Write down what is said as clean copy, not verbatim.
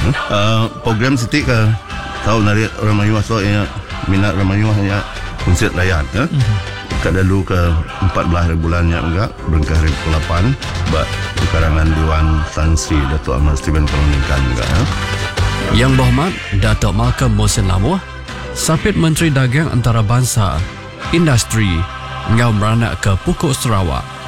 Program Siti ke tahu dari orang Melayu so ya minat orang Melayu hanya konsert layan kat lalu ke 14 hari bulannya enggak berengkah hari ke-8 karangan Dewan Tan Sri Datuk Ahmad Steven Kaluningkan juga Yang Berhormat Datuk Malcolm Mohsen Lamuh, Sapit Menteri Dagang Antarabangsa Industri ngau beranak ke Pokok Sarawak.